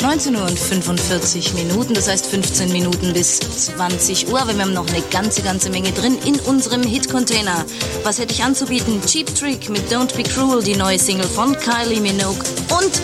19 Uhr und 45 Minuten, das heißt 15 Minuten bis 20 Uhr. Aber wir haben noch eine ganze Menge drin in unserem Hit-Container. Was hätte ich anzubieten? Cheap Trick mit Don't Be Cruel, die neue Single von Kylie Minogue. Und